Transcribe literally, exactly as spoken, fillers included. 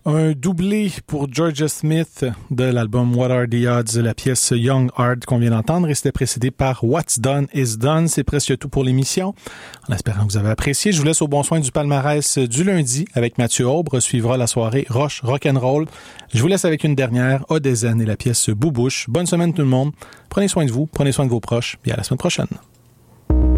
Un doublé pour Georgia Smith de l'album What Are the Odds, la pièce Young Heart qu'on vient d'entendre, et c'était précédé par What's Done is Done. C'est presque tout pour l'émission. En espérant que vous avez apprécié, je vous laisse au bon soin du palmarès du lundi avec Mathieu Aubre. Suivra la soirée Roche Rock'n'Roll. Je vous laisse avec une dernière, Odezen et la pièce Boubouche. Bonne semaine tout le monde. Prenez soin de vous, prenez soin de vos proches, et à la semaine prochaine.